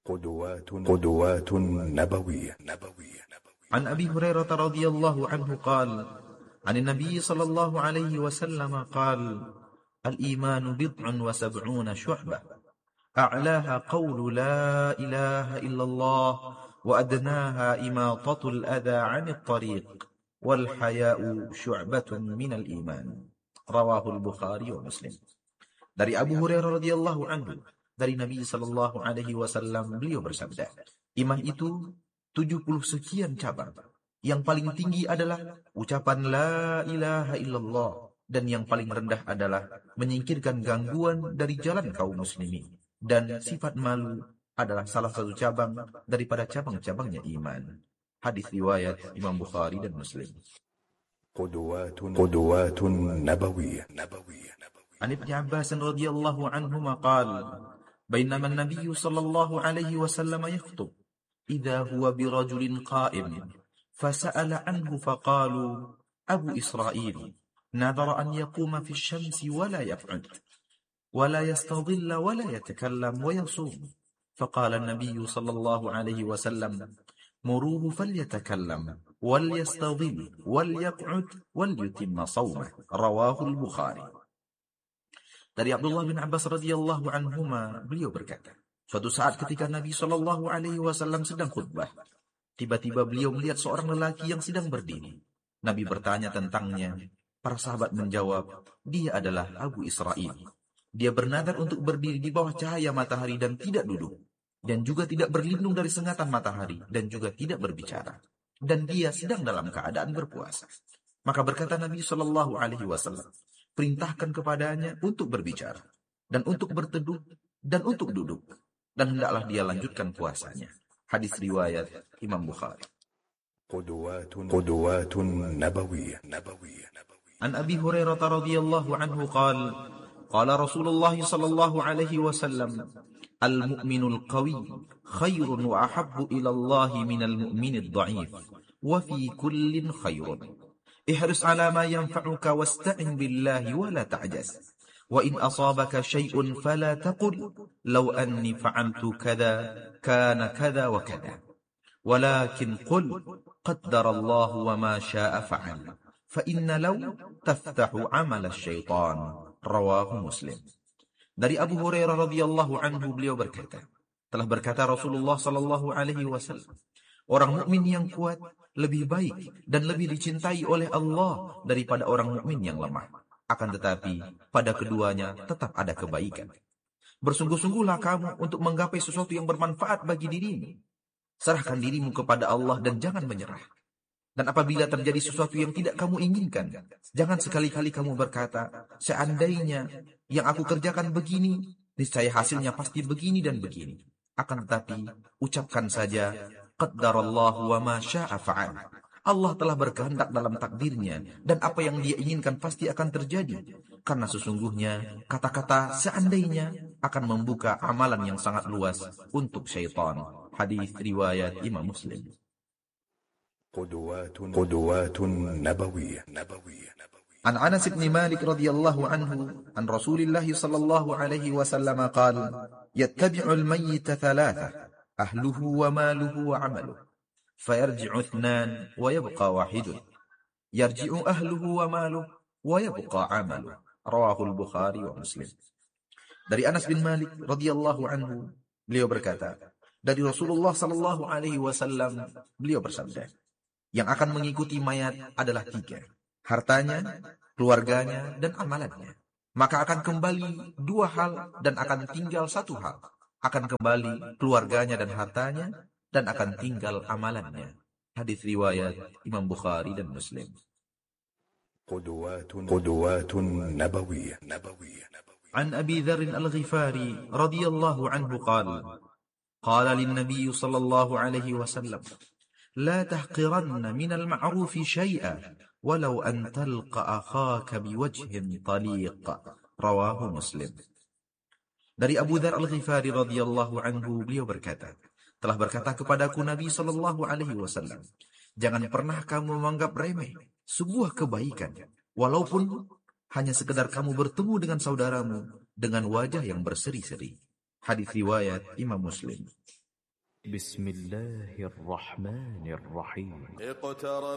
قدوات نبوية. عن أبي هريرة رضي الله عنه قال عن النبي صلى الله عليه وسلم قال الإيمان بضع وسبعون شعبة أعلاها قول لا إله إلا الله وأدناها إماطة الأذى عن الطريق والحياء شعبة من الإيمان رواه البخاري ومسلم. Dari Abu Hurairah radhiyallahu anhu, dari Nabi sallallahu alaihi wasallam, beliau bersabda, iman itu 70 sekian cabang. Yang paling tinggi adalah ucapan la ilaha illallah, dan yang paling rendah adalah menyingkirkan gangguan dari jalan kaum muslimin. Dan sifat malu adalah salah satu cabang daripada cabang-cabangnya iman. Hadis riwayat Imam Bukhari dan Muslim. قدوات نبوية. عن ابن عباس رضي الله عنهما قال بينما النبي صلى الله عليه وسلم يخطب إذا هو برجل قائم فسأل عنه فقالوا أبو إسرائيل نذر أن يقوم في الشمس ولا يقعد ولا يستظل ولا يتكلم ويصوم فقال النبي صلى الله عليه وسلم مروه فليتكلم وليستظل وليقعد وليتم صومه رواه البخاري. Dari Abdullah bin Abbas radhiyallahu anhuma, beliau berkata, suatu saat ketika Nabi Shallallahu alaihi wasallam sedang khutbah, tiba-tiba beliau melihat seorang lelaki yang sedang berdiri. Nabi bertanya tentangnya. Para sahabat menjawab, dia adalah Abu Israil. Dia bernadar untuk berdiri di bawah cahaya matahari dan tidak duduk, dan juga tidak berlindung dari sengatan matahari, dan juga tidak berbicara. Dan dia sedang dalam keadaan berpuasa. Maka berkata Nabi Shallallahu alaihi wasallam, perintahkan kepadanya untuk berbicara, dan untuk berteduh, dan untuk duduk, dan hendaklah dia lanjutkan puasanya. Hadis riwayat Imam Bukhari. قدوات نبوية. عن أبي هريرة رضي الله عنه قال قال رسول الله صلى الله عليه وسلم المؤمن القوي خير وأحب إلى الله من المؤمن الضعيف وفي كل خير احرص على ما ينفعك واستعن بالله ولا تعجز وإن أصابك شيء فلا تقل لو أني فعلت كذا كان كذا وكذا ولكن قل قدر الله وما شاء فعل فإن لو تفتح عمل الشيطان رواه مسلم. Dari Abu Hurairah radhiyallahu anhu, beliau berkata, telah berkata Rasulullah sallallahu alaihi wasallam, orang mukmin yang kuat lebih baik dan lebih dicintai oleh Allah daripada orang mukmin yang lemah. Akan tetapi pada keduanya tetap ada kebaikan. Bersungguh-sungguhlah kamu untuk menggapai sesuatu yang bermanfaat bagi dirimu. Serahkan dirimu kepada Allah dan jangan menyerah. Dan apabila terjadi sesuatu yang tidak kamu inginkan, jangan sekali-kali kamu berkata, seandainya yang aku kerjakan begini, niscaya hasilnya pasti begini dan begini. Akan tetapi ucapkan saja, qaddarallahu wa ma syaa fa'al. Allah telah berkehendak dalam takdirnya, dan apa yang dia inginkan pasti akan terjadi. Karena sesungguhnya kata-kata seandainya akan membuka amalan yang sangat luas untuk syaitan. Hadis riwayat Imam Muslim. قدوات نبوية. عن أنس بن مالك رضي الله عنه عن رسول الله صلى الله عليه وسلم قال يتبع الميت ثلاثة أهله وماله وعمله فيرجع اثنان ويبقى واحد يرجع أهله وماله ويبقى عمله رواه البخاري ومسلم. Dari Anas bin Malik radhiyallahu anhu, beliau berkata, dari Rasulullah sallallahu alaihi wasallam, beliau bersabda, yang akan mengikuti mayat adalah tiga, hartanya, keluarganya, dan amalannya. Maka akan kembali dua hal dan akan tinggal satu hal. Akan kembali keluarganya dan hartanya, dan akan tinggal amalannya. Hadis riwayat Imam Bukhari dan Muslim. قدوات نبوية. عن أبي ذر الغفاري رضي الله عنه قال قال للنبي صلى الله عليه وسلم لا تحقرن من المعروف شيئا ولو أن تلقى أخاك بوجه طليق رواه مسلم. Dari Abu Dzar Al-Ghifari radhiyallahu anhu, beliau berkata, telah berkata kepadaku Nabi sallallahu alaihi wasallam, jangan pernah kamu menganggap remeh sebuah kebaikan, walaupun hanya sekedar kamu bertemu dengan saudaramu dengan wajah yang berseri-seri. Hadis riwayat Imam Muslim. بسم الله الرحمن الرحيم اقترب